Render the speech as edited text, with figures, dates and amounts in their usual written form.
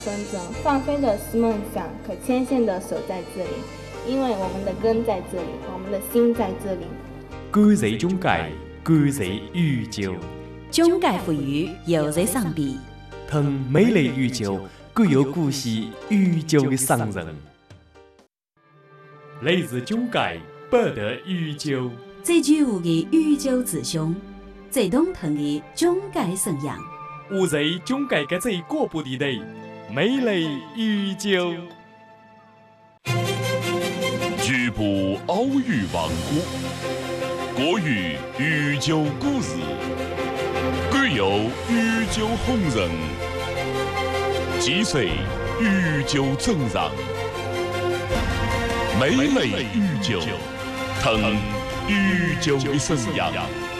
生着放飞的梦想，可牵线的守在这里，因为我们的根在这里，我们的心在这里。 感谢中介，感谢宇宙。 中介赋予又在上边， 同美丽宇宙，具有故事宇宙的商人。来自中介，不得宇宙。 最具有的宇宙之兄，最懂腾的中介信仰。 我在中介嘅最广播地带，美丽宇宙。 局部奥语王国，国语宇宙故事，具有宇宙红人，击碎宇宙真人，美丽宇宙，腾宇宙的信仰。